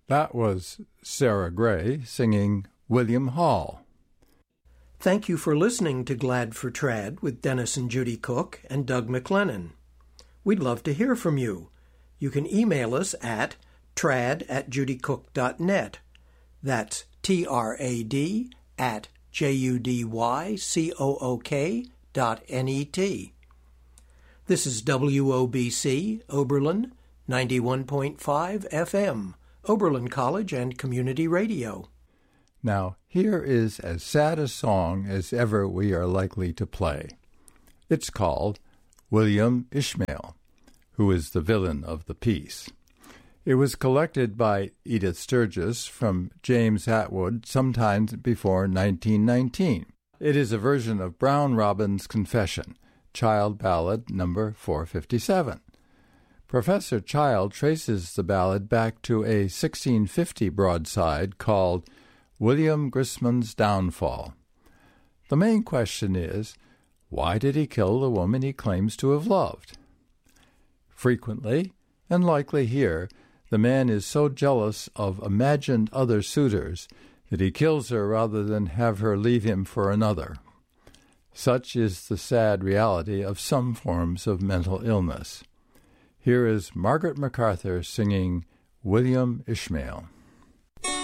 That was Sarah Gray singing William Hall. Thank you for listening to Glad for Trad with Dennis and Judy Cook and Doug McLennan. We'd love to hear from you. You can email us at trad@judycook.net. That's trad@judycook.net. This is WOBC, Oberlin, 91.5 FM, Oberlin College and Community Radio. Now, here is as sad a song as ever we are likely to play. It's called William Ishmael, who is the villain of the piece. It was collected by Edith Sturgis from James Atwood sometime before 1919. It is a version of Brown Robin's Confession, Child Ballad number 457. Professor Child traces the ballad back to a 1650 broadside called William Grisman's Downfall. The main question is, why did he kill the woman he claims to have loved? Frequently, and likely here, the man is so jealous of imagined other suitors that he kills her rather than have her leave him for another. Such is the sad reality of some forms of mental illness. Here is Margaret MacArthur singing William Ishmael.